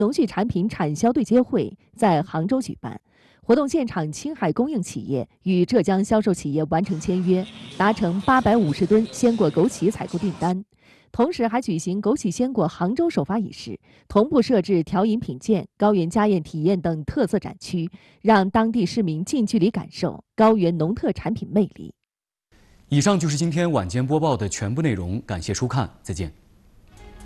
农畜产品产销对接会在杭州举办。活动现场，青海供应企业与浙江销售企业完成签约，达成850吨鲜果枸杞采购订单。同时，还举行枸杞鲜果杭州首发仪式，同步设置调饮品鉴、高原家宴体验等特色展区，让当地市民近距离感受高原农特产品魅力。 以上就是今天晚间播报的全部内容，感谢收看，再见。